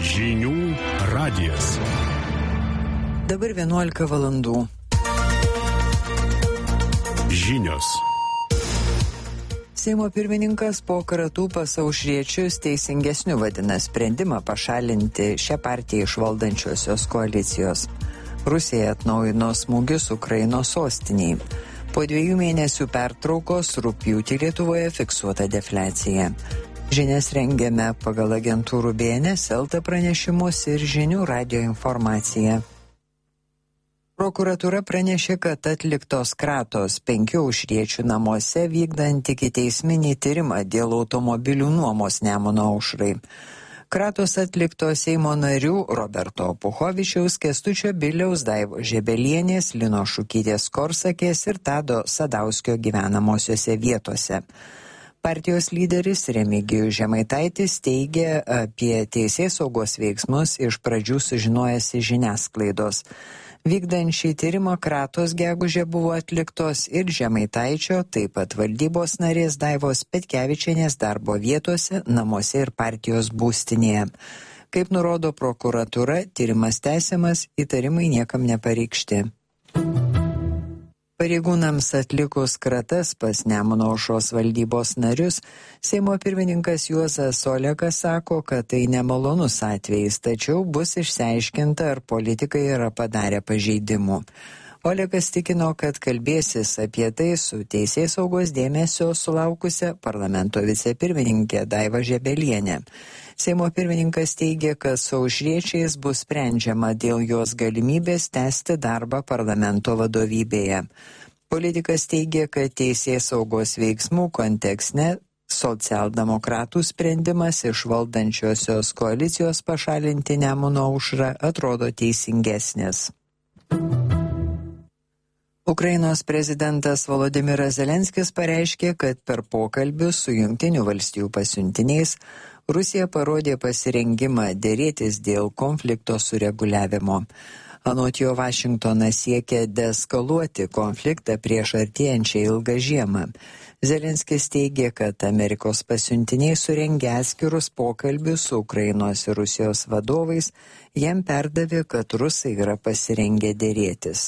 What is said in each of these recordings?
Žinių radijas. Dabar 11 valandų. Žinios. Seimo pirmininkas po kratų pas Aušriečius teisingesniu vadina sprendimą pašalinti šią partiją iš valdančiosios koalicijos. Rusija atnaujino smūgius Ukrainos sostiniai. Po 2 mėnesių pertraukos rugpjūtį Lietuvoje fiksuota defliacija. Žinias rengiame pagal agentūrų BNS, LT pranešimus ir Žinių radijo informaciją. Prokuratūra pranešė, kad atliktos kratos 5 aušriečių namuose vykdant ikiteisminį tyrimą dėl automobilių nuomos Nemuno aušrai. Kratos atliktos Seimo narių Roberto Puchovičiaus, Kęstučio Biliaus, Daivos Žebelienės, Lino Šukytės Korsakės ir Tado Sadauskio gyvenamosiose vietose. Partijos lyderis Remigijus Žemaitaitis teigė apie teisėsaugos veiksmus iš pradžių sužinojęs iš žiniasklaidos. Vykdant šį tyrimą kratos gegužę buvo atliktos ir Žemaitaičio, taip pat valdybos narės Daivos Petkevičienės darbo vietose, namuose ir partijos būstinėje. Kaip nurodo prokuratūra, tyrimas tęsiamas, įtarimai niekam nepareikšti. Pareigūnams atlikus kratas pas Nemuno aušros valdybos narius, Seimo pirmininkas Juozas Olekas sako, kad tai nemalonus atvejis, tačiau bus išsiaiškinta, ar politikai yra padarę pažeidimų. Olekas tikino, kad kalbėsis apie tai su teisėsaugos dėmesio sulaukusia parlamento vicepirmininkė Daiva Žebelienė. Seimo pirmininkas teigia, kad su aušriečiais bus sprendžiama dėl jos galimybės tęsti darbą parlamento vadovybėje. Politikas teigia, kad teisėsaugos veiksmų kontekste socialdemokratų sprendimas iš valdančiosios koalicijos pašalinti Nemuno aušrą atrodo teisingesnis. Ukrainos prezidentas Volodymyras Zelenskis pareiškė, kad per pokalbius su Jungtinių valstijų pasiuntiniais Rusija parodė pasirengimą dėrėtis dėl konflikto sureguliavimo. Anot jo, Vašingtonas siekia deeskaluoti konfliktą prieš artėjančią ilgą žiemą. Zelenskis teigė, kad Amerikos pasiuntiniai surengė atskirus pokalbius su Ukrainos ir Rusijos vadovais, jam perdavė, kad rusai yra pasirengę dėrėtis.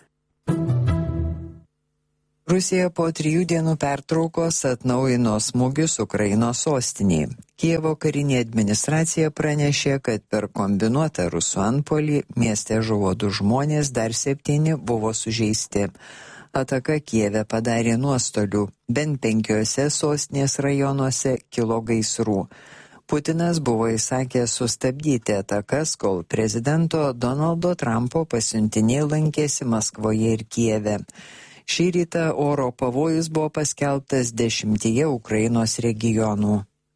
Rusija po 3 dienų pertraukos atnaujino smūgius Ukrainos sostiniai. Kijevo karinė administracija pranešė, kad per kombinuotą rusų antpuolį mieste žuvo 2 žmonės, dar 7 buvo sužeisti. Ataka Kijeve padarė nuostolių, bent 5 sostinės rajonuose kilo gaisrų. Putinas buvo įsakęs sustabdyti atakas, kol prezidento Donaldo Trumpo pasiuntiniai lankėsi Maskvoje ir Kijeve. Šį rytą oro pavojus buvo paskelbtas 10 Ukrainos regionų.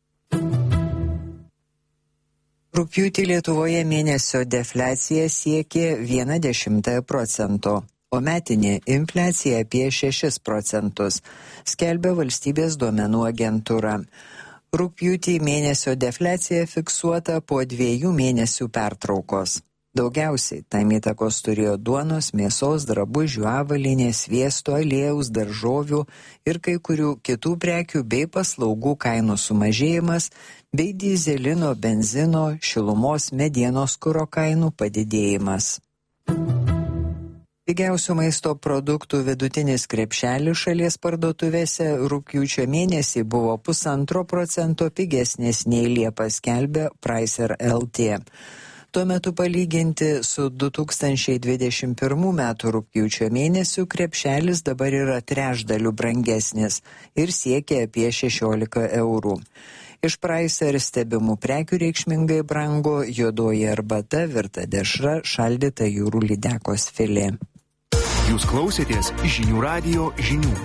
Rugpjūtį Lietuvoje mėnesio defliacija siekė 0,1%, o metinė infliacija apie 6%, skelbia valstybės duomenų agentūra. Rugpjūtį mėnesio defliacija fiksuota po 2 mėnesių pertraukos. Daugiausiai tam įtakos turėjo duonos, mėsos, drabužių, avalynės, sviesto, aliejaus, daržovių ir kai kurių kitų prekių bei paslaugų kainų sumažėjimas bei dyzelino, benzino, šilumos, medienos kuro kainų padidėjimas. Pigiausių maisto produktų vidutinis krepšelis šalies parduotuvėse rugpjūčio mėnesį buvo 1,5% pigesnis nei Liepą, skelbia Pricer LT. Tuo metu palyginti su 2021 metų rugpjūčio mėnesiu krepšelis dabar yra trečdaliu brangesnis ir siekia apie 16 eurų. Iš Pricer stebimų prekių reikšmingai brango juodoji arbata, virta dešra, šaldyta jūrų lydekos filė. Jūs klausėtės Žinių radijo žinių.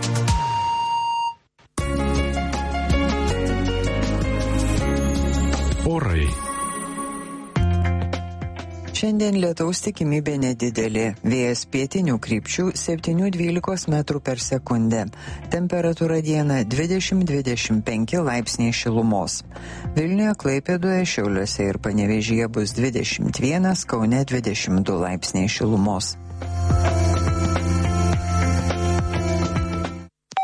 Orai. Šiandien lietaus tikimybė nedidelė, vėjas pietinių krypčių 7–12 metrų per sekundę. Temperatūra dieną 20–25 laipsniai šilumos. Vilniuje, Klaipėdoje, Šiauliuose ir Panevėžyje bus 21, Kaune 22 laipsniai šilumos.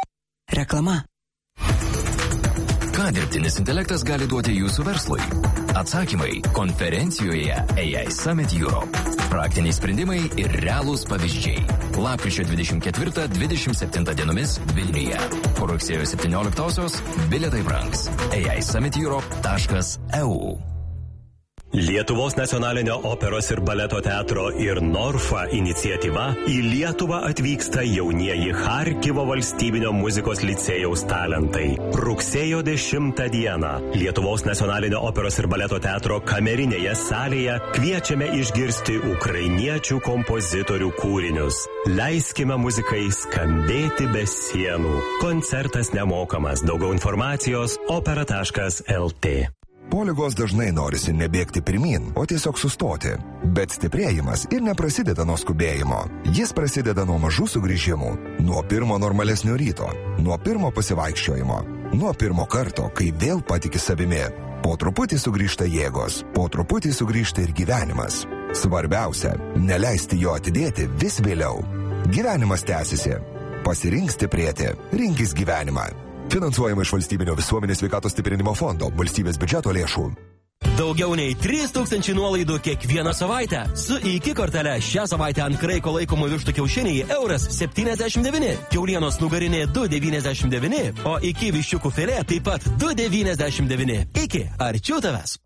Reklama. Ką dirbtinis intelektas gali duoti jūsų verslui? Atsakymai konferencijoje AI Summit Europe. Praktiniai sprendimai ir realūs pavyzdžiai. Lapkričio 24-27 dienomis Vilniuje. Po rugsėjo 17-osios bilietai brangs. AISummitEurope.eu. Lietuvos nacionalinio operos ir baleto teatro ir Norfa iniciatyva į Lietuvą atvyksta jaunieji Charkivo valstybinio muzikos licėjaus talentai. Rugsėjo 10 dieną Lietuvos nacionalinio operos ir baleto teatro kamerinėje salėje kviečiame išgirsti ukrainiečių kompozitorių kūrinius. Leiskime muzikai skambėti be sienų. Koncertas nemokamas. Daugiau informacijos opera.lt. Po ligos dažnai norisi nebėgti pirmin, o tiesiog sustoti. Bet stiprėjimas ir neprasideda nuo skubėjimo. Jis prasideda nuo mažų sugrįžimų, nuo pirmo normalesnio ryto, nuo pirmo pasivaikščiojimo, nuo pirmo karto, kai vėl patiki savimi. Po truputį sugrįžta jėgos, po truputį sugrįžta ir gyvenimas. Svarbiausia, neleisti jo atidėti vis vėliau. Gyvenimas tęsiasi. Pasirink stiprėti, rinkis gyvenimą. Finansuojama iš Valstybinio visuomenės sveikatos stiprinimo fondo, valstybės biudžeto lėšų. Daugiau nei 3000 nuolaidų kiekvieną savaitę. Su IKI kortele šią savaitę ant kraiko laikomų vištų kiaušiniai €79, kiaulienos nugarinė 2,99, o IKI viščiukų filė taip pat 2,99. IKI, arčiau tavęs.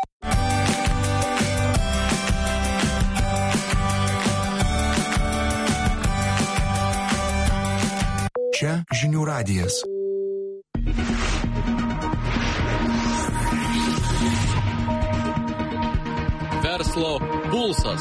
Čia Žinių radijas. Verslo pulsas.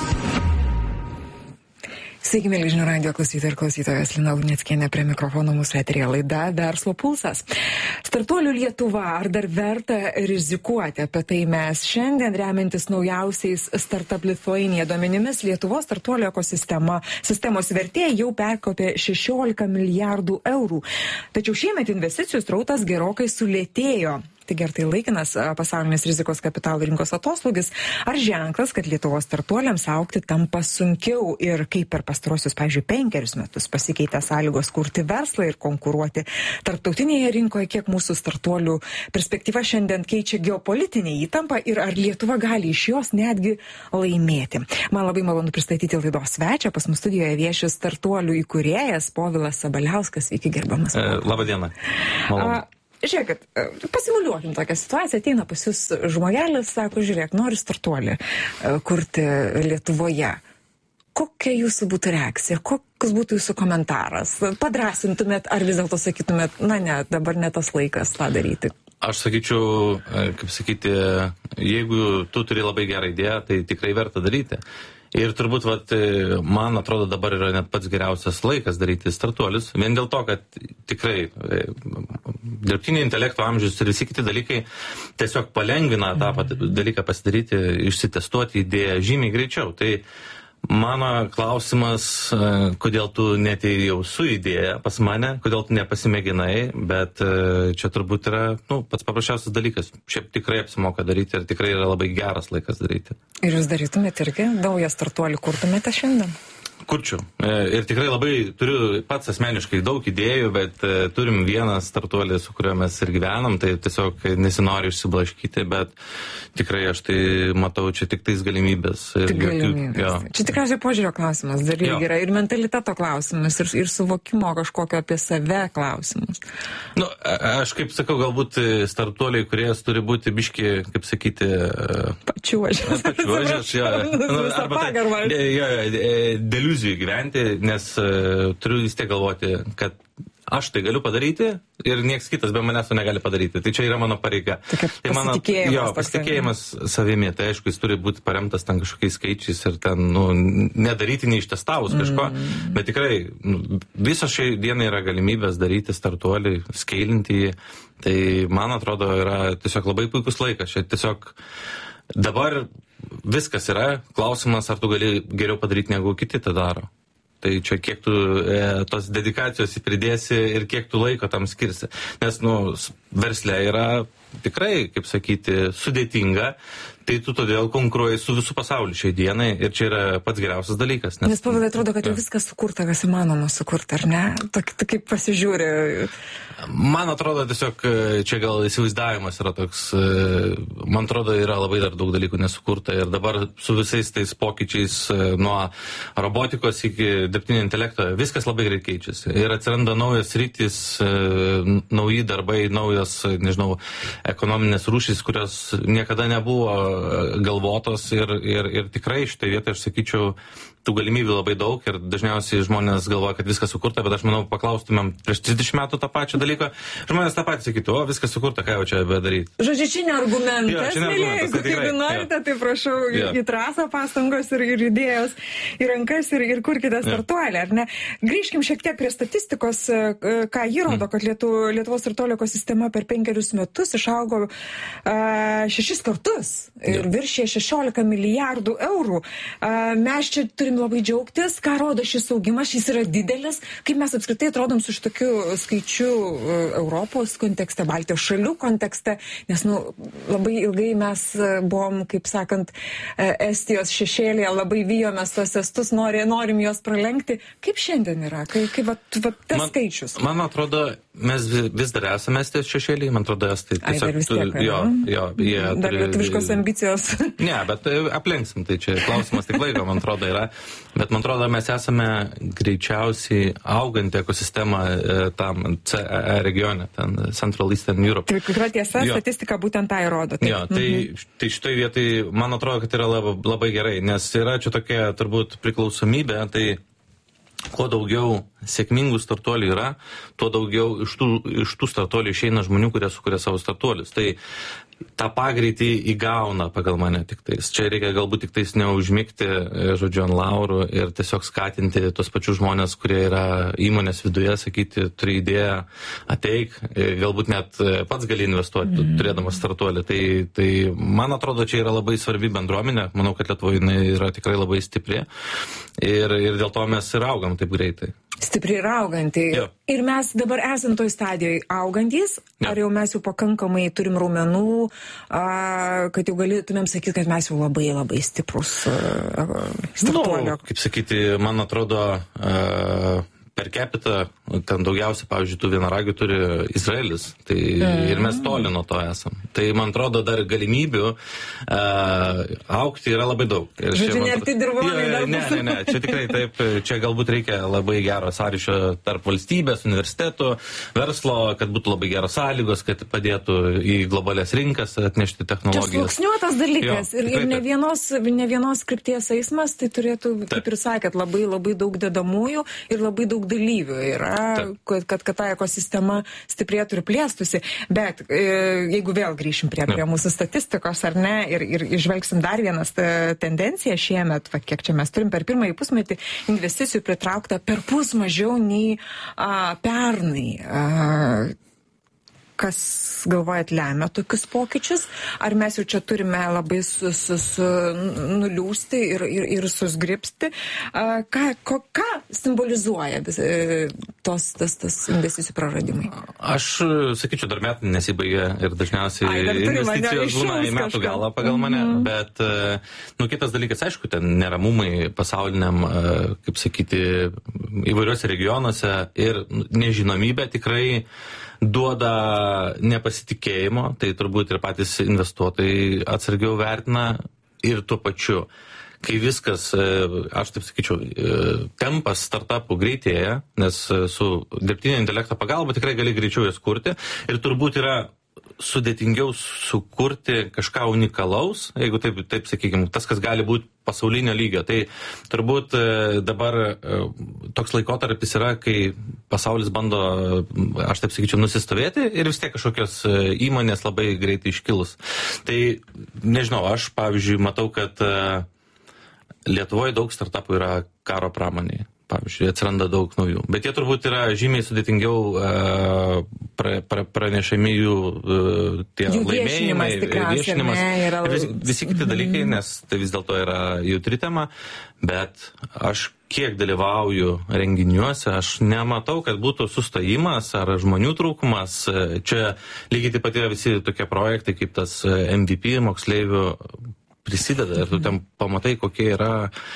Sveiki, mėly Žinių radijo klausytojai ir klausytojas, Lina Luneckienė prie mikrofono, mūsų eteryje laida Verslo pulsas. Startuolių Lietuva, ar dar verta rizikuoti? Apie tai mes šiandien, remiantis naujausiais Startup Lithuania duomenimis, Lietuvos startuolių sistemos vertė jau perkopė 16 milijardų eurų. Tačiau šiemet investicijų srautas gerokai sulėtėjo. Taigi ar tai laikinas pasaulinės rizikos kapitalo rinkos atoslūgis, ar ženklas, kad Lietuvos startuoliams augti tampa sunkiau ir kaip per pastarosius, pavyzdžiui, 5 metus pasikeitė sąlygos kurti verslą ir konkuruoti tarptautinėje rinkoje, kiek mūsų startuolių perspektyva šiandien keičia geopolitinė įtampa ir ar Lietuva gali iš jos netgi laimėti. Man labai malonu pristatyti laidos svečią, pas mus studijoje vieši startuolių įkūrėjas Povilas Sabaliauskas. Sveiki, gerbiamas. Labą dieną. Žiūrėkit, pasimuliuokim tokią situaciją, ateina pas jūs žmogelis, sako, žiūrėk, nori startuolį kurti Lietuvoje. Kokia jūsų būtų reakcija, koks būtų jūsų komentaras? Padrasintumėt, ar vis dėlto sakytumėt, na ne, dabar ne tas laikas tą daryti? Aš sakyčiau, kaip sakyti, jeigu tu turi labai gerą idėją, tai tikrai verta daryti. Ir turbūt, man atrodo, dabar yra net pats geriausias laikas daryti startuolius, vien dėl to, kad tikrai dirbtinio intelekto amžius ir visi kiti dalykai tiesiog palengvina tą dalyką pasidaryti, išsitestuoti idėją žymiai greičiau. Tai mano klausimas, kodėl tu netėjau su idėja pas mane, kodėl tu nepasimėginai, bet čia turbūt yra pats paprasčiausias dalykas. Šiaip tikrai apsimoka daryti ir tikrai yra labai geras laikas daryti. Ir jūs darytumėte irgi naują startuolį, kurtumėte šiandien? Kurčiau. Ir tikrai labai turiu pats asmeniškai daug idėjų, bet turim vieną startuolį, su kuriuo mes ir gyvenam, tai tiesiog nesinori išsiblaškyti, bet tikrai aš tai matau čia tik tais galimybės. Tik galimybės. Čia tikriausiai požiūrio klausimas, dar irgi yra ir mentaliteto klausimas, ir suvokimo kažkokio apie save klausimas. Aš kaip sakau, galbūt startuoliai, kurie turi būti biški, kaip sakyti, pačiuožęs, arba deliuzijų gyventi, nes turiu vis tiek galvoti, kad aš tai galiu padaryti ir nieks kitas be manęs to negali padaryti. Tai čia yra mano pareiga. Tai mano pasitikėjimas savimi. Tai aišku, jis turi būti paremtas ten kažkokiais skaičiais ir ten nedaryti neištestavus kažko. Bet tikrai visos šiai dienai yra galimybės daryti startuolį, skailinti jį. Tai man atrodo yra tiesiog labai puikus laikas. Čia tiesiog dabar viskas yra. Klausimas, ar tu gali geriau padaryti negu kiti tą daro. Tai čia kiek tu tos dedikacijos pridėsi ir kiek tu laiko tam skirsi. Nes, versle yra tikrai, kaip sakyti, sudėtinga, tai tu todėl konkuruoji su visų pasauliu šiai dienai ir čia yra pats geriausias dalykas. Nes Pavilai atrodo, kad jau viskas sukurta, kas įmanoma sukurta, ar ne? Tu kaip pasižiūri? Man atrodo, tiesiog čia gal įsivaizdavimas yra toks, man atrodo, yra labai dar daug dalykų nesukurta ir dabar su visais tais pokyčiais nuo robotikos iki dirbtinio intelekto viskas labai greit keičiasi. Ir atsiranda naujas rytis, nauji darbai, naujos, nežinau, ekonominės rūšys, kurios niekada nebuvo galvotos ir tikrai šitą vietą aš sakyčiau, tų galimybių labai daug ir dažniausiai žmonės galvoja, kad viskas sukurta, bet aš manau, paklaustumėm prieš 30 metų tą pačią dalyką, žmonės tą patį sakytų, o viskas sukurta, ką jau čia bedaryti. Žodžiu, čia ne argumentas, mėlyje, jeigu norite, tai prašau į trasą pastangos ir idėjos, į rankas ir kurkite startuolį, ar ne? Grįžkim šiek tiek prie statistikos, ką jį rodo, kad Lietuvos startuolio ekosistema per 5 metus išaugo 6 kartus ir viršė 16 milijardų eurų. Mes čia turim labai džiaugtis, ką rodo šis augimas, šis yra didelis, kaip mes apskritai atrodom su šitokiu skaičiu Europos kontekste, Baltijos šalių kontekste, nes labai ilgai mes buvom, kaip sakant, Estijos šešėlėje, labai vijomės tos estus, norim juos pralenkti. Kaip šiandien yra? Kaip tas skaičius? Man atrodo, mes vis dar esame Estijos šešėlėje, man atrodo, estai tiesiog... Jie dar lietuviškos ambicijos. Ne, bet aplenksim, tai čia klausimas tik laiko, man atrodo, yra. Bet man atrodo, mes esame greičiausiai auganti ekosistema tam CEE regione, ten Central Eastern Europe. Tai tikra tiesa, statistika būtent tą įrodo. Tai šitoj vietai, man atrodo, kad yra labai gerai, nes yra čia tokia turbūt priklausomybė, tai kuo daugiau sėkmingų startuolių yra, tuo daugiau iš tų startuolių išeina žmonių, kurie sukuria savo startuolius. Tai tą pagreitį įgauna pagal mane tik tais. Čia reikia galbūt tik tais neužmigti, žodžiu, ant laurų ir tiesiog skatinti tos pačius žmonės, kurie yra įmonės viduje, sakyti, turi idėją, ateik, galbūt net pats gali investuoti, turėdamas startuolį. Tai man atrodo, čia yra labai svarbi bendruomenė. Manau, kad Lietuvoje jinai yra tikrai labai stipri ir dėl to mes ir augam taip greitai. Stipriai ir auganti. Ir mes dabar esam toj stadijoje augantys, ar jau mes jau pakankamai turim raumenų, kad jau galėtumėm sakyti, kad mes jau labai labai stiprus startuolio. Kaip sakyti, man atrodo, per capita, ten daugiausiai, pavyzdžiui, tų vienaragių turi Izraelis. Tai ir mes toli nuo to esam. Tai, man atrodo, dar galimybių augti yra labai daug. Žodžiu, nerti dirvonai dar bus. Ne, čia tikrai taip. Čia galbūt reikia labai gero sąryšio tarp valstybės, universitetų, verslo, kad būtų labai geros sąlygos, kad padėtų į globalias rinkas atnešti technologijas. Čia sluoksniuotas dalykas. Ir ne vienos krypties eismas, tai turėtų, kaip ir sakėt, labai labai daug dedamųjų ir labai daug dalyvių yra, kad ta ekosistema stiprėtų ir plėstųsi. Bet jeigu vėl grįšim prie mūsų statistikos, ar ne, ir išvelgsim dar vienas tendenciją šiemet, kiek čia mes turim per pirmąjį pusmetį investicijų pritraukta perpus mažiau nei pernai. Kas galvojat lemia tokius pokyčius? Ar mes jau čia turime labai nuliūsti ir susgribsti? Ką simbolizuoja tas investicijų praradimai? Aš sakyčiau, dar metai nesibaigia ir dažniausiai investicijos būna į metų galą pagal mane, bet kitas dalykas, aišku, ten neramumai pasauliniam, kaip sakyti, įvairiuose regionuose ir nežinomybė tikrai duoda nepasitikėjimo, tai turbūt ir patys investuotojai atsargiau vertina ir tuo pačiu. Kai viskas, aš taip sakyčiau, tempas startupų greitėja, nes su dirbtinio intelekto pagalba tikrai gali greičiau jas kurti ir turbūt yra sudėtingiau sukurti kažką unikalaus, jeigu taip sakykime, tas, kas gali būti pasaulinio lygio. Tai turbūt dabar toks laikotarpis yra, kai pasaulis bando, aš taip sakyčiau, nusistovėti ir vis tiek kažkokios įmonės labai greitai iškilus. Tai nežinau, aš pavyzdžiui matau, kad Lietuvoje daug startupų yra karo pramonėje. pavyzdžiui, atsiranda daug naujų. Bet jie turbūt yra žymiai sudėtingiau pranešami jų tie laimėjimai, viešinimas, visi kiti dalykai, nes tai vis dėlto yra jautri tema, bet aš kiek dalyvauju renginiuose, aš nematau, kad būtų sustojimas ar žmonių trūkumas. Čia lygiai taip pat yra visi tokie projektai, kaip tas MVP moksleivių prisideda ir tu ten pamatai, kokie yra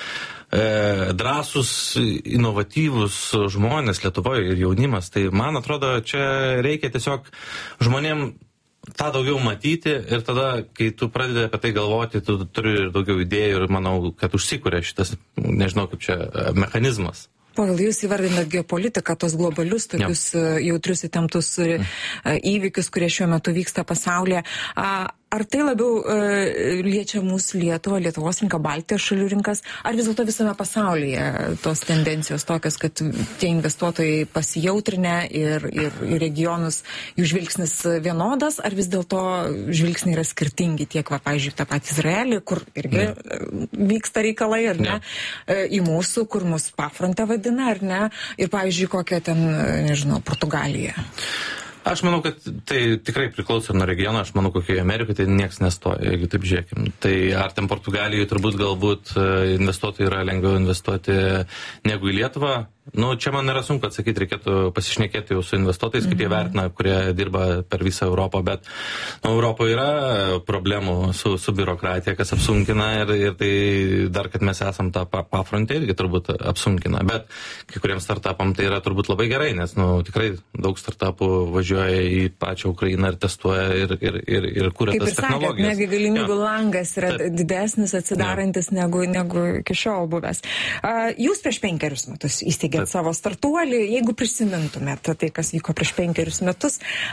drąsus, inovatyvus žmonės Lietuvoje ir jaunimas. Tai man atrodo, čia reikia tiesiog žmonėm tą daugiau matyti ir tada, kai tu pradedi apie tai galvoti, tu turi ir daugiau idėjų ir manau, kad užsikuria šitas, nežinau kaip čia, mechanizmas. Povilai, jūs įvardinat geopolitiką, tos globalius, tokius jautrius įtemptus įvykius, kurie šiuo metu vyksta pasaulyje. Ar tai labiau liečia mūsų Lietuvą, Lietuvos rinką, Baltijos šalių rinkas, ar vis dėlto visame pasaulyje tos tendencijos tokios, kad tie investuotojai pasijautrinę ir regionus jų žvilgsnis vienodas, ar vis dėlto žvilgsniai yra skirtingi tiek, pavyzdžiui, tą patį Izraelį, kur irgi vyksta reikalai, ar ne, į mūsų, kur mus pafronte vadina, ar ne, ir, pavyzdžiui, kokia ten, nežinau, Portugalija. Aš manau, kad tai tikrai priklauso nuo regiono, aš manau, kokioje Amerikoje tai nieks nestoja, jeigu taip žiūrėkim. Tai ar ten Portugalijoje turbūt galbūt investuotojai yra lengviau investuoti negu į Lietuvą. Nu, čia man yra sunku atsakyti, reikėtų pasišnekėti jau su investuotojais, kaip jie vertina, kurie dirba per visą Europą, bet Europoje yra problemų su biurokratija, kas apsunkina ir tai dar, kad mes esam tą pafrontę irgi turbūt apsunkina. Bet kai kuriems startupam tai yra turbūt labai gerai, nes tikrai daug startupų važiuoja į pačią Ukrainą ir testuoja ir kuria tas technologijas. Kaip ir sakėt, netgi galimybių langas yra didesnis, atsidarantis negu iki šiol buvęs. Jūs prieš 5 metus įsteigėte savo startuolį, jeigu prisimintumėte tai, kas vyko prieš 5 metus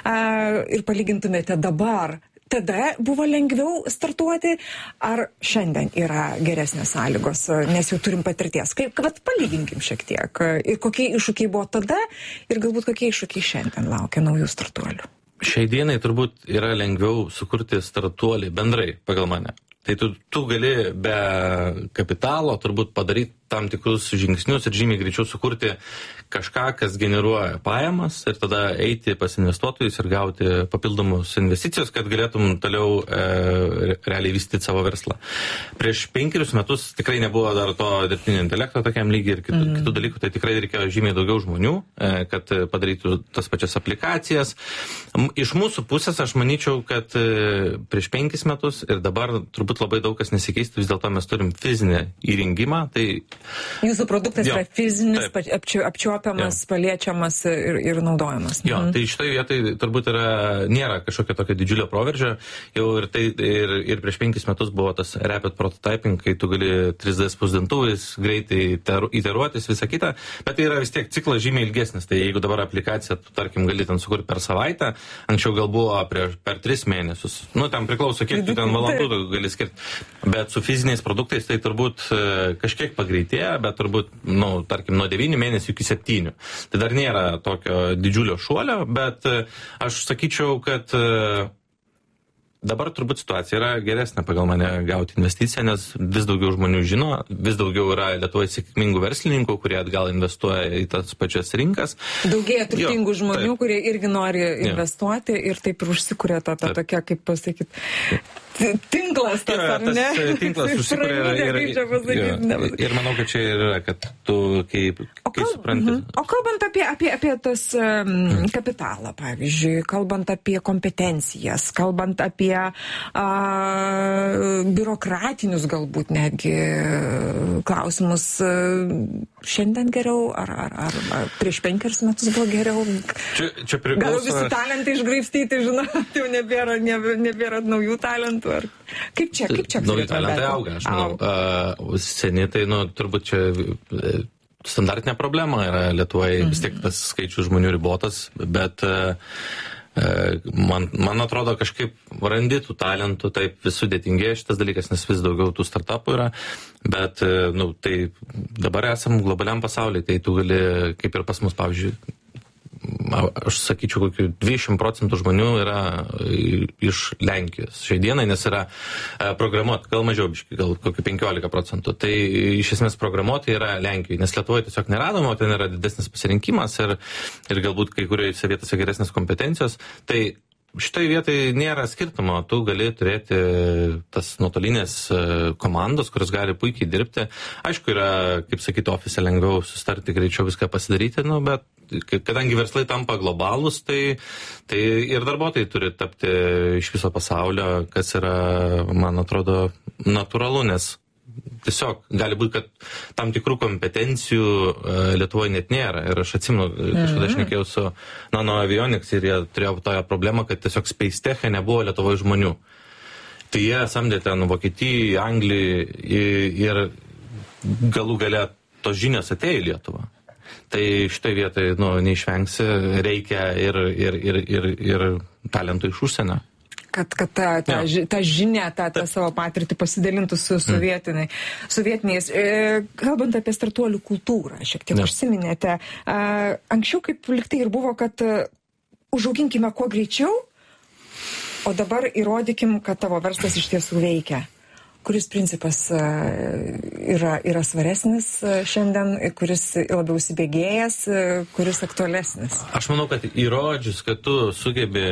ir palygintumėte dabar, tada buvo lengviau startuoti, ar šiandien yra geresnės sąlygos, nes jau turim patirties. Vat palyginkim šiek tiek. Ir kokie iššūkiai buvo tada ir galbūt kokie iššūkiai šiandien laukia naujų startuolių. Šiai dienai turbūt yra lengviau sukurti startuolį bendrai, pagal mane. Tai tu gali be kapitalo turbūt padaryti tam tikrus žingsnius ir žymiai greičiau sukurti kažką, kas generuoja pajamas ir tada eiti pas investuotojus ir gauti papildomus investicijos, kad galėtum toliau realiai vystyti savo verslą. Prieš 5 metus tikrai nebuvo dar to dirbtinio intelekto tokiam lygiai ir kitų dalykų, tai tikrai reikėjo žymiai daugiau žmonių, kad padarytų tas pačias aplikacijas. Iš mūsų pusės aš manyčiau, kad prieš 5 metus ir dabar turbūt labai daug kas nesikeistų, vis dėlto mes turim fizinį įrengimą. Tai jūsų produktas yra fizinis, apčiuopiamas, paliečiamas ir naudojamas. Jo, tai šitoje vietoje turbūt nėra kažkokio tokio didžiulio proveržio. Jau ir prieš 5 metus buvo tas rapid prototyping, kai tu gali 3D spausdintuvais greitai iteruotis, visą kitą, bet tai yra vis tiek ciklas žymiai ilgesnis. Tai jeigu dabar aplikaciją, tu, tarkim, gali ten sukurti per savaitę, anksčiau gal buvo per 3 mėnesius. Ten priklauso, kiek tu ten valandų gali skirti. Bet su fiziniais produktais tai turbūt kažkiek pagreitėja, bet turbūt, tarkim, nuo 9 mėnesių iki 7. Tai dar nėra tokio didžiulio šuolio, bet aš sakyčiau, kad dabar turbūt situacija yra geresnė pagal mane gauti investiciją, nes vis daugiau žmonių žino, vis daugiau yra Lietuvoje sėkmingų verslininkų, kurie atgal investuoja į tas pačias rinkas. Daugėja turtingų žmonių, kurie irgi nori investuoti ir taip ir užsikuria tą tokia, kaip pasakyti, tinklas tas, ar ne? Tas tinklas užsikuria ir manau, kad čia yra, kad tu kaip supranti. O kalbant apie tas kapitalą, pavyzdžiui, kalbant apie kompetencijas, kalbant apie biurokratinius galbūt netgi klausimus, šiandien geriau, ar prieš 5 metus buvo geriau? Čia priklauso. Gal visi talentai išgraibstyti, žinot, jau nebėra naujų talentų, ar kaip čia? Nauji talentai auga, aš manau. Seni, tai turbūt čia standartinė problema yra Lietuvoje, vis tiek tas skaičius žmonių ribotas, bet man atrodo kažkaip randi tų talentų, taip vis sudėtingėja šitas dalykas, nes vis daugiau tų startupų yra, bet tai dabar esam globaliam pasaulyje, tai tu gali, kaip ir pas mus, pavyzdžiui, aš sakyčiau, kokių 20% žmonių yra iš Lenkijos šiai dienai, nes yra programuoti, gal mažiau biškai, gal kokių 15%. Tai iš esmės programuoti yra Lenkijoje, nes Lietuvoje tiesiog neradoma, o ten yra didesnis pasirinkimas ir galbūt kai kuriuose vietose geresnės kompetencijos. Tai šitoje vietoje nėra skirtumo, tu gali turėti tas nuotolinės komandos, kurios gali puikiai dirbti. Aišku, yra, kaip sakyti, ofise lengviau sustarti, greičiau viską pasidaryti, bet kadangi verslai tampa globalūs, tai ir darbuotojai turi tapti iš viso pasaulio, kas yra, man atrodo, natūralu, nes tiesiog gali būti, kad tam tikrų kompetencijų Lietuvoje net nėra. Ir aš atsimenu, kažkada aš nekėjau su Nano Avionics ir jie turėjo toją problemą, kad tiesiog Space Tech'e nebuvo Lietuvoje žmonių. Tai jie samdė ten Vokietijai, Anglijai ir galų gale tos žinios atėjo į Lietuvą. Tai šitoje vietoje neišvengsi, reikia ir talentų iš užsienio. Kad ta žinia, ta savo patirtį pasidalintų su sovietiniais. Kalbant apie startuolių kultūrą, šiek tiek užsiminėte. Anksčiau kaip liktai ir buvo, kad užauginkime kuo greičiau, o dabar įrodykim, kad tavo verslas iš tiesų veikia. Kuris principas yra svaresnis šiandien, kuris labiau įsibėgėjęs, kuris aktualesnis? Aš manau, kad įrodžius, kad tu sugebi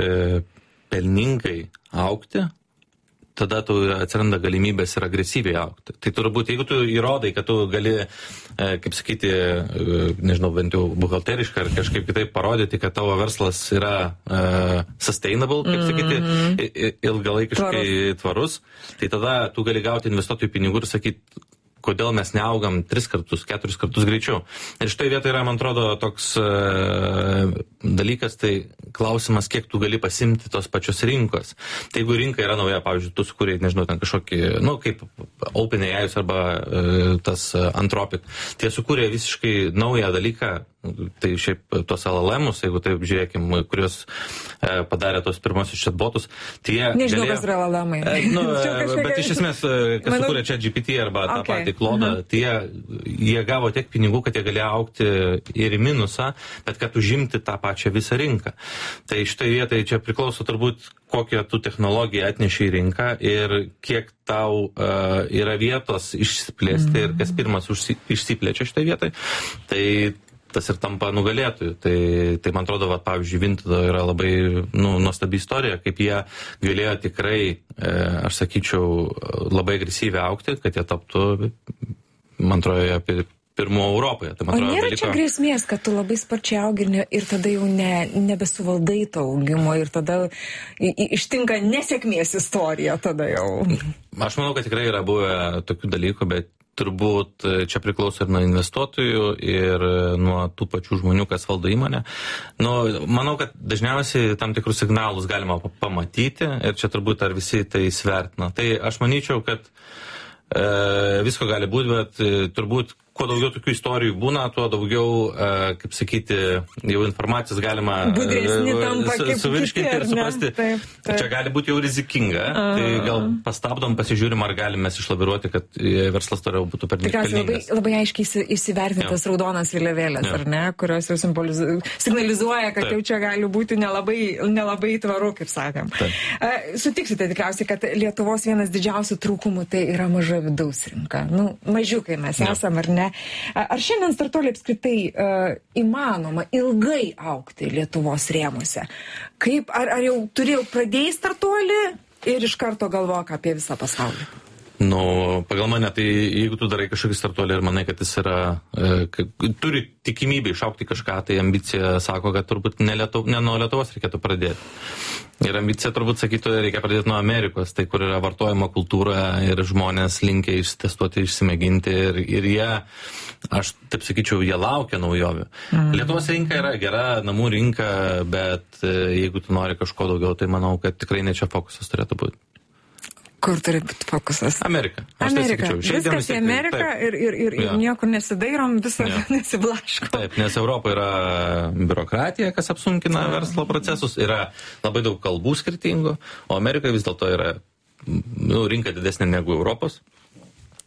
pelningai augti, tada tu atsiranda galimybės ir agresyviai augti. Tai turbūt, jeigu tu įrodai, kad tu gali, kaip sakyti, nežinau, bent jau buhalteriškai ar kažkaip kitaip parodyti, kad tavo verslas yra sustainable, kaip sakyti, ilgalaikiškai tvarus, tai tada tu gali gauti investuotojų pinigų ir sakyti, kodėl mes neaugam 3 kartus, 4 kartus greičiau. Ir šitoje vietoje yra, man atrodo, toks dalykas, tai klausimas, kiek tu gali pasimti tos pačios rinkos. Tai jeigu rinka yra nauja, pavyzdžiui, tu sukūrei, nežinau, ten kažkokį, kaip OpenAI arba tas Anthropic, tie sukūrė visiškai naują dalyką, tai šiaip tos LLM-us, jeigu taip žiūrėkim, kurios padarė tos pirmosius chatbotus, tai jie nežinau, kas yra LLM-ai. Bet iš esmės, kas sukūrė ChatGPT arba tą patį klodą, tai jie gavo tiek pinigų, kad jie galėjo augti ir į minusą, bet kad užimti tą pačią visą rinką. Tai šitoje vietoje čia priklauso turbūt, kokią tu technologiją atneši į rinką ir kiek tau yra vietos išsiplėsti ir kas pirmas išsiplečia šitoje vietoje. Tai tas ir tampa nugalėtojų. Tai man atrodo, pavyzdžiui, Vinted yra labai nuostabi istorija, kaip jie galėjo tikrai, aš sakyčiau, labai agresyviai augti, kad jie taptų, man atrodo, apie pirmo Europoje. Tai, man atrodo, nėra čia grėsmės, kad tu labai sparčiai augi ir tada jau nebesuvaldai to augimo ir tada ištinka nesėkmės istorija tada jau. Aš manau, kad tikrai yra buvę tokių dalykų, bet turbūt čia priklauso ir nuo investuotojų ir nuo tų pačių žmonių, kas valdo įmonę. Manau, kad dažniausiai tam tikrus signalus galima pamatyti ir čia turbūt ar visi tai svertina. Tai aš manyčiau, kad visko gali būti, bet turbūt kuo daugiau tokių istorijų būna, tuo daugiau, kaip sakyti, jau informacijos galima suvirškinti ir suprasti. Taip. Čia gali būti jau rizikinga. Tai gal pastabdom, pasižiūrim, ar galime išlaviruoti, kad verslas toliau būtų pernelyg pelningas. Tikriausiai labai aiškiai įsivertintas raudonas vėliavėlės, ar ne, kurios jau signalizuoja, kad jau čia gali būti nelabai tvaru, kaip sakėm. Sutiksite tikriausiai, kad Lietuvos vienas didžiausių trūkumų tai yra maža vidaus rinka. Mažiukai mes esam, ar ne? Ar šiandien startuoliai apskritai įmanoma ilgai augti Lietuvos rėmuose? Ar jau pradėjai startuolį ir iš karto galvok apie visą pasaulį? Pagal mane, tai jeigu tu darai kažkokį startuolį ir manai, kad jis yra, turi tikimybę išaukti kažką, tai ambicija sako, kad turbūt ne nuo Lietuvos reikėtų pradėti. Ir ambicija turbūt sakytų, reikia pradėti nuo Amerikos, tai kur yra vartojimo kultūra ir žmonės linkia ištestuoti, išsimėginti ir jie, aš taip sakyčiau, jie laukia naujovių. Lietuvos rinka yra gera, namų rinka, bet jeigu tu nori kažko daugiau, tai manau, kad tikrai ne čia fokusas turėtų būti. Kur turi būti fokusas? Amerika. Viskas į Ameriką ir niekur nesidairom, visą nesiblaško. Taip, nes Europoje yra biurokratija, kas apsunkina verslo procesus, yra labai daug kalbų skirtingų, o Amerikoje vis dėlto yra rinka didesnė negu Europos.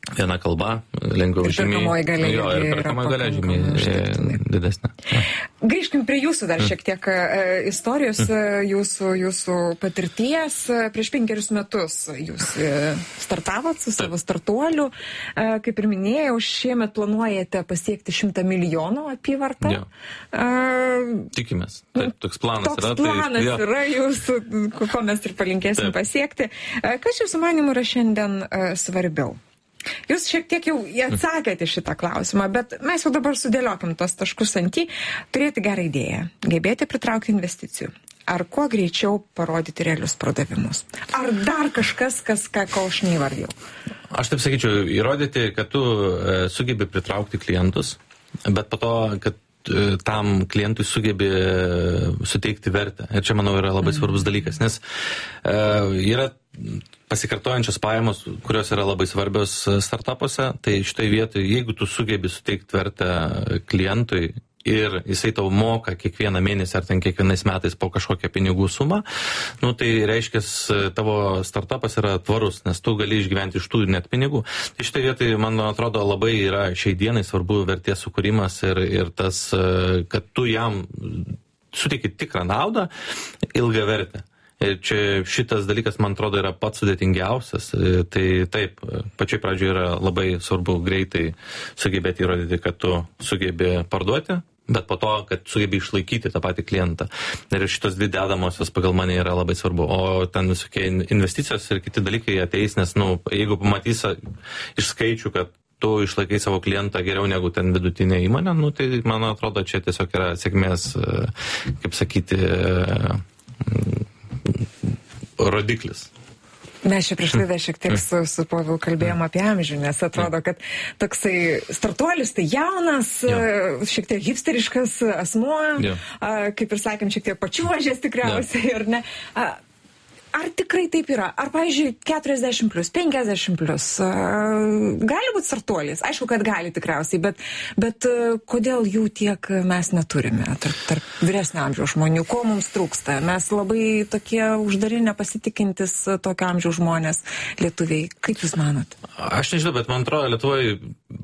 viena kalba, lengviau žymiai. Ir perkamoji galia žymiai didesnė. Grįžkim prie jūsų dar šiek tiek istorijos, jūsų patirties. Prieš 5 metus jūs startavot su savo startuoliu. Kaip ir minėjau, šiemet planuojate pasiekti 100 milijonų apyvartą. Tikimės. Taip, toks planas yra. Toks planas yra jūsų, ko mes ir palinkėsim pasiekti. Kas jūsų manimu yra šiandien svarbiau? Jūs šiek tiek jau atsakėte šitą klausimą, bet mes jau dabar sudėliokim tos taškus ant į, turėti gerą idėją, gebėti pritraukti investicijų. Ar kuo greičiau parodyti realius pardavimus? Ar dar kažkas, ko aš neįvardėjau? Aš taip sakyčiau, įrodyti, kad tu sugebi pritraukti klientus, bet po to, kad tam klientui sugebi suteikti vertę. Ir čia, manau, yra labai svarbus dalykas, nes yra pasikartojančios pajamos, kurios yra labai svarbios startupuose, tai šitoje vietoje, jeigu tu sugebi suteikti vertę klientui ir jisai tau moka kiekvieną mėnesį ar ten kiekvienais metais po kažkokią pinigų sumą, tai reiškia, tavo startupas yra tvarus, nes tu gali išgyventi iš tų net pinigų. Tai šitoje vietoje, man atrodo, labai yra šiai dienai svarbu vertės sukūrimas ir tas, kad tu jam suteiki tikrą naudą, ilgą vertę. Ir čia šitas dalykas, man atrodo, yra pats sudėtingiausias. Tai taip, pačioj pradžioje yra labai svarbu greitai sugebėti įrodyti, kad tu sugebi parduoti, bet po to, kad sugebi išlaikyti tą patį klientą. Ir šitos dvi dedamosios pagal mane yra labai svarbu. O ten visokie investicijos ir kiti dalykai ateis, nes, jeigu pamatysi iš skaičių, kad tu išlaikai savo klientą geriau negu ten vidutinė įmonė, tai, man atrodo, čia tiesiog yra sėkmės, kaip sakyti, rodiklis. Mes čia prieš laidą šiek tiek su Povilu kalbėjom apie amžių, nes atrodo, kad toksai startuolis tai jaunas, šiek tiek hipsteriškas asmuo, kaip ir sakėm, šiek tiek pačiuožęs tikriausiai, ar ne? Ar tikrai taip yra? Ar, pavyzdžiui, 40+, 50+, gali būti startuolis? Aišku, kad gali tikriausiai, bet kodėl jų tiek mes neturime tarp vyresnio amžiaus žmonių? Ko mums trūksta? Mes labai tokie uždari, nepasitikintis tokio amžiaus žmonės, lietuviai. Kaip jūs manot? Aš nežinau, bet man atrodo, Lietuvoje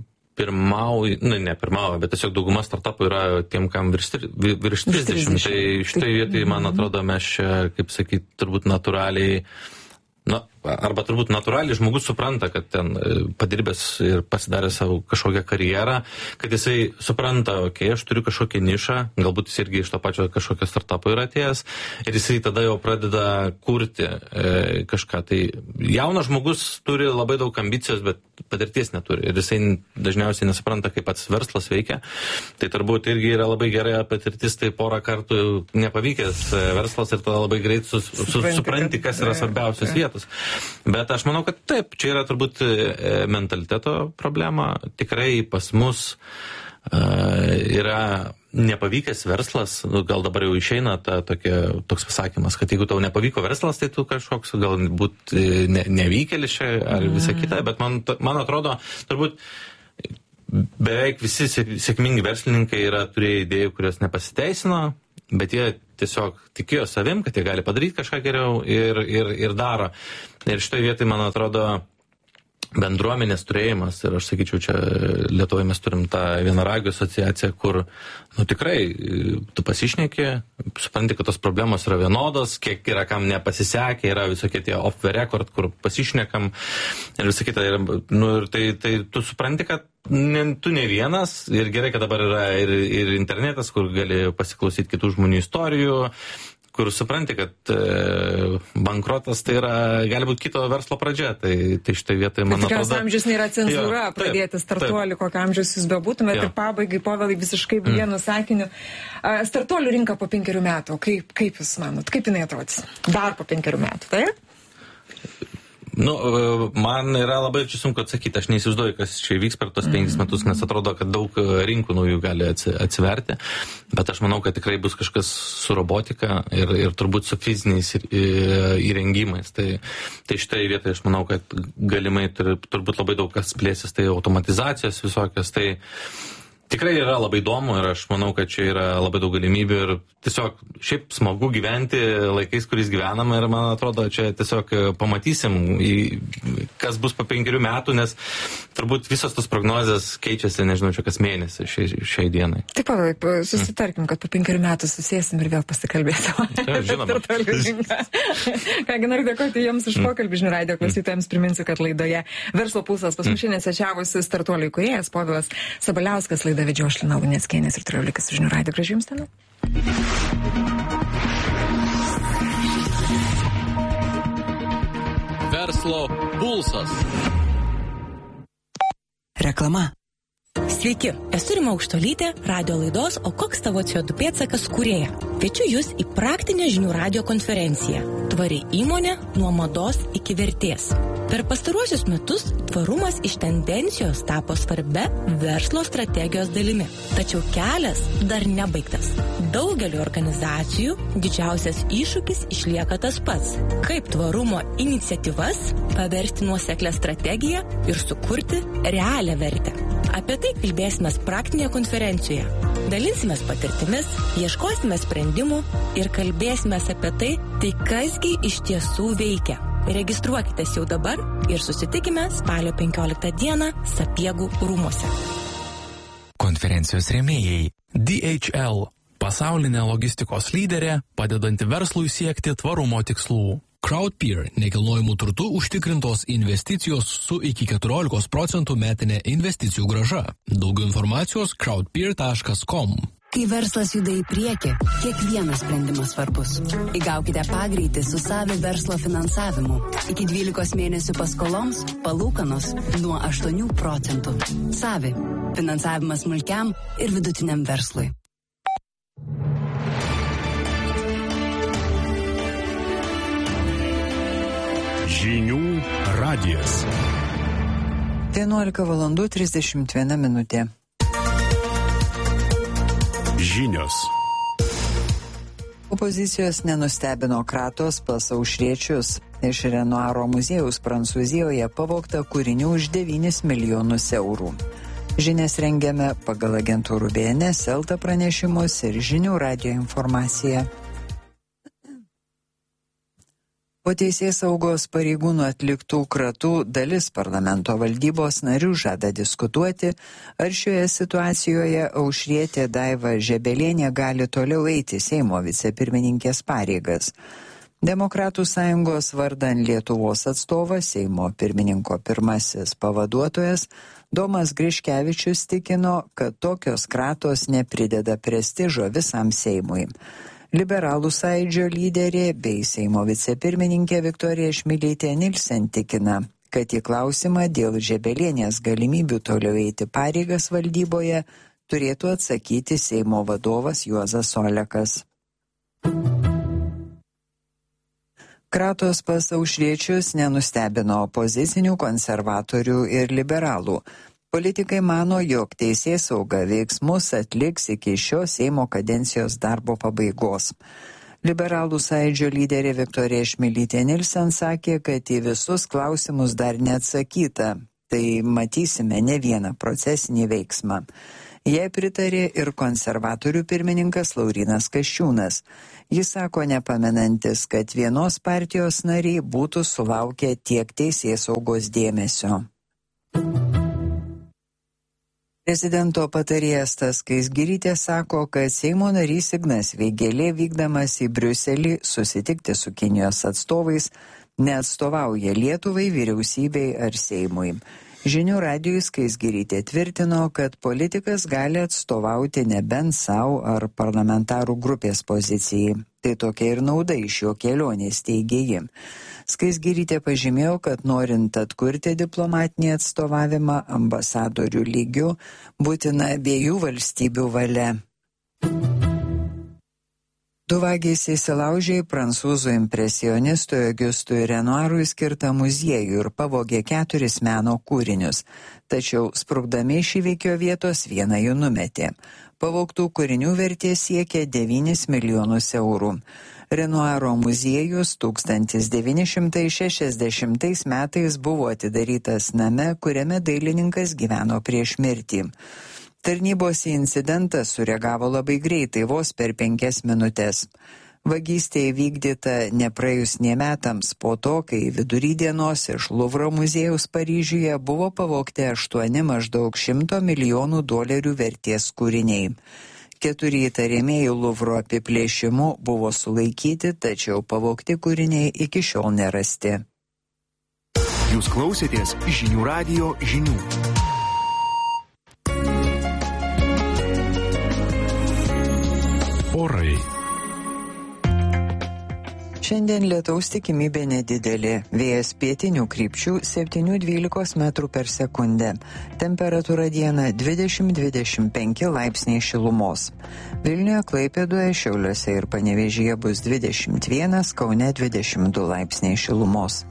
ne pirmauja, bet tiesiog dauguma startupų yra tiem, kam virš 30. Tai šitoje vietoje, man atrodo, mes čia, kaip sakyt, turbūt natūraliai, arba turbūt natūraliai žmogus supranta, kad ten padirbęs ir pasidarė savo kažkokią karjerą, kad jisai supranta, aš turiu kažkokią nišą, galbūt jis irgi iš to pačio kažkokio startupo yra atėjęs, ir jisai tada jau pradeda kurti kažką. Tai jaunas žmogus turi labai daug ambicijos, bet patirties neturi. Ir jisai dažniausiai nesupranta, kaip pats verslas veikia. Tai turbūt irgi yra labai gerai patirtis, tai porą kartų nepavykęs verslas ir tada labai greit supranti, kas yra svarbiausios vietos. Bet aš manau, kad taip, čia yra turbūt mentaliteto problema. Tikrai pas mus yra nepavykęs verslas, gal dabar jau išeina toks pasakymas, kad jeigu tau nepavyko verslas, tai tu kažkoks galbūt nevykėlis čia ar visa kita, bet man atrodo, turbūt beveik visi sėkmingi verslininkai yra turėję idėjų, kurios nepasiteisino, bet jie tiesiog tikėjo savim, kad jie gali padaryti kažką geriau ir daro. Ir šitoje vietoje, man atrodo, bendruomenės turėjimas, ir aš sakyčiau, čia Lietuvoje mes turim tą vienaragių asociaciją, kur tikrai tu pasišneki, supranti, kad tos problemos yra vienodos, kiek yra kam nepasisekė, yra visokie tie off the record, kur pasišnekam ir visą kitą. Ir tai tu supranti, kad tu ne vienas, ir gerai, kad dabar yra ir internetas, kur gali pasiklausyti kitų žmonių istorijų, kur supranti, kad bankrotas tai gali būti kito verslo pradžia. Tai štai vietoje, man atrodo... Tikriausiai amžius nėra cenzūra pradėti startuolį, kokio amžiaus jūs bebūtumėt. Ir pabaigai, Povilai, visiškai vienu sakiniu. Startuolių rinka po 5 metų. Kaip jūs manot? Kaip jinai atrodys? Dar po 5 metų, taip? Man yra labai čia sunku atsakyti, aš neįsivaizduoju, kas čia vyks per tos 5 metus, nes atrodo, kad daug rinkų naujų gali atsiverti, bet aš manau, kad tikrai bus kažkas su robotika ir turbūt su fiziniais įrengimais. Tai štai vietoje aš manau, kad galimai turbūt labai daug kas plėsis, tai automatizacijos visokios, tai Tikrai yra labai įdomu ir aš manau, kad čia yra labai daug galimybių ir tiesiog šiaip smagu gyventi laikais, kuriais gyvename ir man atrodo, čia tiesiog pamatysim, kas bus po 5 metų, nes turbūt visos tos prognozės keičiasi, nežinau, čia kas mėnesį šiai dienai. Taip, Pavlai, susitarkim, kad po 5 metų susėsim ir vėl pasikalbėsim. Žinoma. Kągi, noriu dėkoti Jums už pokalbį, žinių radijo klausytojams. Priminsiu, kad laidoje Verslo pulsas pas mus šiandien svečiavosi Startuolių įkūrėjas Povilas Sabaliauskas. Laidą vedžiau aš Lina Luneckienė ir toliau likit su žinių radijo. Gražių Jums dienų. Verslo pulsas. Reklama. Sveiki, esu Rima Aukštuolytė, radio laidos O koks tavo CO2 pėdsakas kūrėja. Kviečiu Jūs į praktinę žinių radijo konferenciją Tvari įmonė nuo mados iki vertės. Per pastaruosius metus tvarumas iš tendencijos tapo svarbia verslo strategijos dalimi. Tačiau kelias dar nebaigtas. Daugeliu organizacijų didžiausias iššūkis išlieka tas pats. Kaip tvarumo iniciatyvas paversti nuoseklę strategiją ir sukurti realią vertę. Apie tai kalbėsime praktinėje konferencijoje. Dalinsimės patirtimis, ieškosime sprendimų ir kalbėsime apie tai kasgi iš tiesų veikia. Registruokitės jau dabar ir susitikime spalio 15 dieną Sapiegų rūmuose. Konferencijos rėmėjai DHL, pasaulinė logistikos lyderė, padedanti verslui siekti tvarumo tikslų. Crowdpeer, nekilnojamų turtų užtikrintos investicijos su iki 14% metinė investicijų grąža. Daugiau informacijos crowdpeer.com. Kai verslas juda į priekį, kiekvienas sprendimas svarbus. Įgaukite pagreitį su Savi verslo finansavimu. Iki 12 mėnesių paskoloms palūkanos nuo 8%. Savi. Finansavimas smulkiam ir vidutiniam verslui. Žinių radijas. 11:31 minutė. Žinios. Opozicijos nenustebino kratos pas aušriečius. Iš Renoiro muziejaus Prancūzijoje pavogta kūrinių už 9 milijonus eurų. Žinias rengiame pagal agentūrų BNS, Elta pranešimus ir žinių radijo informaciją. Po teisėsaugos pareigūnų atliktų kratų dalis parlamento valdybos narių žada diskutuoti, ar šioje situacijoje aušrietė Daiva Žebelienė gali toliau eiti Seimo vicepirmininkės pareigas. Demokratų sąjungos vardan Lietuvos atstovas, Seimo pirmininko pirmasis pavaduotojas Domas Griškevičius tikino, kad tokios kratos neprideda prestižo visam Seimui. Liberalų sąjūdžio lyderė bei Seimo vicepirmininkė Viktorija Čmilytė Nilsen tikina, kad į klausimą dėl Žebelienės galimybių toliau eiti pareigas valdyboje turėtų atsakyti Seimo vadovas Juozas Olekas. Kratos pas aušriečius nenustebino opozicinių, konservatorių ir liberalų. Politikai mano, jog teisėsauga veiksmus atliks iki šio Seimo kadencijos darbo pabaigos. Liberalų sąjūdžio lyderė Viktorija Čmilytė Nilsen sakė, kad į visus klausimus dar neatsakyta, tai matysime ne vieną procesinį veiksmą. Jai pritarė ir konservatorių pirmininkas Laurynas Kasčiūnas. Jis sako nepamenantis, kad vienos partijos nariai būtų sulaukę tiek teisėsaugos dėmesio. Prezidento patarėjas Tas Skaisgirytė sako, kad Seimo narys Ignas Vėgėlė vykdamas į Briuselį susitikti su Kinijos atstovais neatstovauja Lietuvai, vyriausybei ar Seimui. Žinių radijui Skaisgirytė tvirtino, kad politikas gali atstovauti nebent savo ar parlamentarų grupės pozicijai. Tai tokia ir nauda iš jo kelionės, teigė ji. Skaisgirytė pažymėjo, kad norint atkurti diplomatinį atstovavimą ambasadorių lygių, būtina abiejų valstybių valia. Du vagys įsilaužė į prancūzų impresionistui Augustui Renoirui skirtą muziejų ir pavogė 4 meno kūrinius, tačiau sprukdami iš įvykio vietos vieną jų numetė. Pavogtų kūrinių vertė siekia 9 milijonus eurų. Renoiro muziejus 1960 metais buvo atidarytas name, kuriame dailininkas gyveno prieš mirtį. Tarnybos į incidentą sureagavo labai greitai, vos per 5 minutės. Vagystė įvykdyta nepraėjus nė metams po to, kai vidury dienos iš Luvro muziejaus Paryžiuje buvo pavogti 8 maždaug $100 milijonų vertės kūriniai. 4 įtariamieji Luvro apiplėšimu buvo sulaikyti, tačiau pavogti kūriniai iki šiol nerasti. Jūs klausėtės Žinių radijo žinių. Orai. Šiandien lietaus tikimybė nedidelė. Vėjas pietinių krypčių 7-12 metrų per sekundę. Temperatūra dieną 20-25 laipsniai šilumos. Vilniuje, Klaipėdoje, Šiauliuose ir Panevėžyje bus 21, Kaune 22 laipsniai šilumos.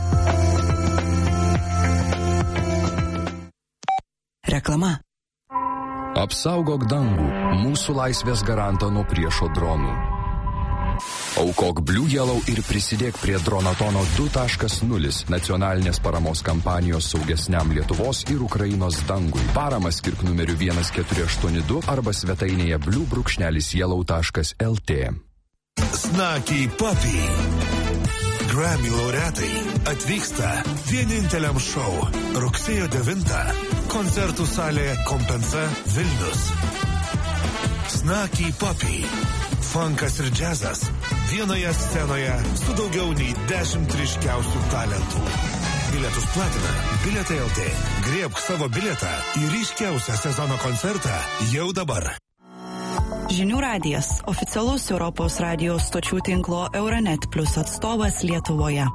Reklama. Apsaugok dangų, mūsų laisvės garantą nuo priešo dronų. Aukok Blue Yellow ir prisidėk prie Dronatono 2.0 nacionalinės paramos kampanijos saugesniam Lietuvos ir Ukrainos dangui. Paramą skirk numeriu 1482 arba svetainėje blue-yellow.lt. Snaky Puppy. Grammy laureatai atvyksta vieninteliam šou rugsėjo 9. Koncertų salė Kompensa Vilnius. Snaky Puppy. Funkas ir džiazas vienoje scenoje su daugiau nei 10 ryškiausių talentų. Bilietus platina Bilietai LT. Griebk savo bilietą į ryškiausią sezono koncertą jau dabar. Žinių radijas – oficialus Europos radijos stočių tinklo Euronet Plus atstovas Lietuvoje.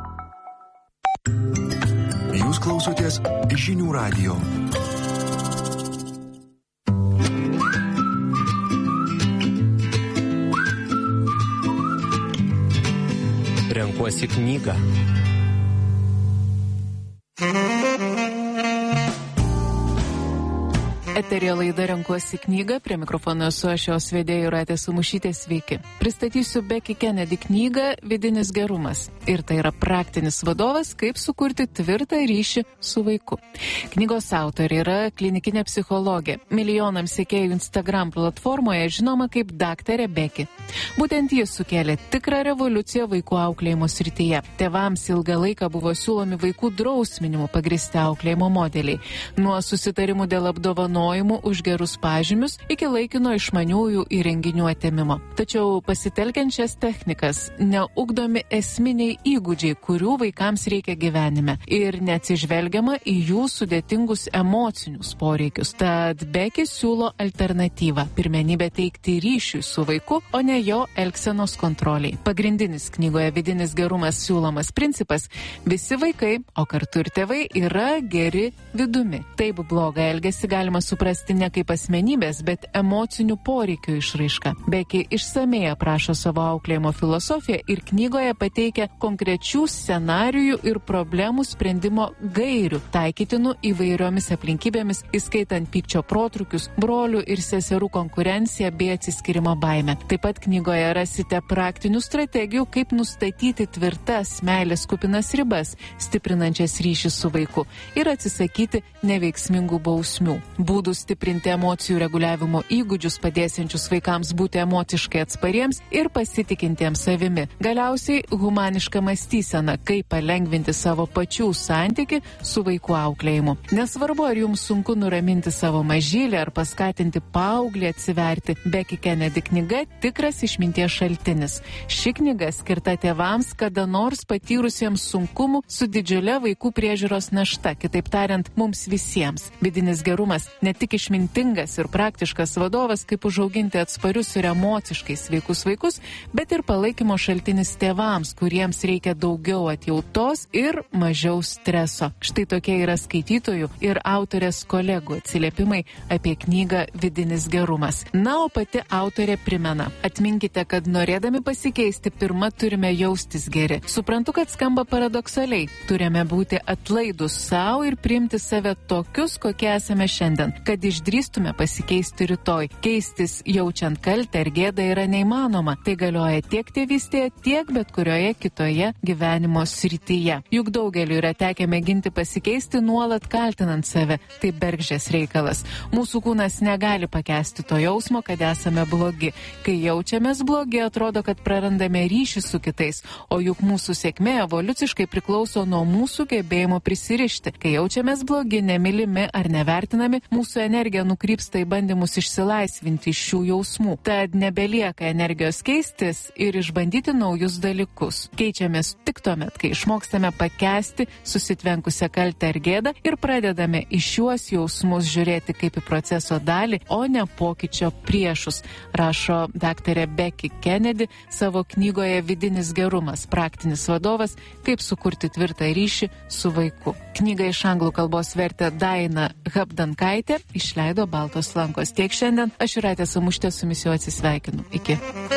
Jūs klausotės Žinių radijo. Renkuosi knygą. Eterija laida Renkuosi knygą, prie mikrofono esu aš jos vedėja Jūratė Sumušytė, sveiki. Pristatysiu Becky Kennedy knygą Vidinis gerumas. Ir tai yra praktinis vadovas, kaip sukurti tvirtą ryšį su vaiku. Knygos autorė yra klinikinė psichologė. Milijonams sekėjų Instagram platformoje žinoma kaip daktarė Becky. Būtent jis sukėlė tikrą revoliuciją vaikų auklėjimo srityje. Tėvams ilgą laiką buvo siūlomi vaikų drausminimu pagristi auklėjimo modeliai. Nuo susitarimų dėl apdovanojimų už gerus pažymius iki laikino išmaniųjų įrenginių atėmimo. Tačiau pasitelkiant šias technikas neugdomi esminiai įgūdžiai, kurių vaikams reikia gyvenime ir neatsižvelgiama į jų sudėtingus emocinius poreikius. Tad Becky siūlo alternatyvą – pirmenybę teikti ryšiui su vaiku, o ne jo elgsenos kontroliai. Pagrindinis knygoje Vidinis gerumas siūlomas principas – visi vaikai, o kartu ir tėvai, yra geri vidumi. Taip blogą elgesį galima suprasti ne kaip asmenybės, bet emocinių poreikių išraiška. Becky išsamei aprašo savo auklėjimo filosofiją ir knygoje pateikia konkrečių scenarijų ir problemų sprendimo gairių, taikytinų įvairiomis aplinkybėmis, įskaitant pykčio protrukius, brolių ir seserų konkurenciją bei atsiskyrimo baimę. Taip pat knygoje rasite praktinių strategijų, kaip nustatyti tvirtas meilės kupinas ribas, stiprinančias ryšį su vaiku ir atsisakyti neveiksmingų bausmių. Būdų stiprinti emocijų reguliavimo įgūdžius, padėsiančius vaikams būti emociškai atspariems ir pasitikintiems savimi. Galiausiai humaniška mąstysena, kaip palengvinti savo pačių santykį su vaikų auklėjimu. Nesvarbu, ar jums sunku nuraminti savo mažylį ar paskatinti paauglį atsiverti, Becky Kennedy knyga tikras išminties šaltinis. Ši knyga skirta tėvams, kada nors patyrusiems sunkumų su didžiulė vaikų priežiūros našta, kitaip tariant, mums visiems. Vidinis gerumas ne tik išmintingas ir praktiškas vadovas, kaip užauginti atsparius ir emociškai sveikus vaikus, bet ir palaikymo šaltinis tėvams, kuriems reikia daugiau atjautos ir mažiau streso. Štai tokie yra skaitytojų ir autorės kolegų atsiliepimai apie knygą Vidinis gerumas. Na, o pati autorė primena: atminkite, kad norėdami pasikeisti, pirma turime jaustis geri. Suprantu, kad skamba paradoksaliai. Turime būti atlaidus savo ir priimti save tokius, kokie esame šiandien. kad išdrįstume pasikeisti rytoj. Keistis jaučiant kaltę ar gėdą yra neįmanoma. Tai galioja tiek tėvystėje, tiek bet kurioje kitoje gyvenimo srityje. Juk daugeliu yra tekę mėginti pasikeisti nuolat kaltinant save. Tai bergždžias reikalas. Mūsų kūnas negali pakęsti to jausmo, kad esame blogi. Kai jaučiamės blogi, atrodo, kad prarandame ryšį su kitais, o juk mūsų sėkmė evoliuciškai priklauso nuo mūsų gebėjimo prisirišti. Kai jaučiamės blogi, nemylimi ar nevertinami, mūsų energija nukrypsta į bandymus išsilaisvinti iš šių jausmų. Tad nebelieka energijos keistis ir išbandyti naujus dalykus. Keičiamės tik tuomet, kai išmokstame pakęsti susitvenkusią kaltę ar gėdą ir pradedame į šiuos jausmus žiūrėti kaip į proceso dalį, o ne pokyčio priešus, rašo daktarė Becky Kennedy savo knygoje Vidinis gerumas, praktinis vadovas, kaip sukurti tvirtą ryšį su vaiku. Knygą iš anglų kalbos vertė Daina Habdankaitė, išleido Baltos lankos. Tiek šiandien, aš Jūratė Samušytė su jumis jau atsisveikinu. Iki.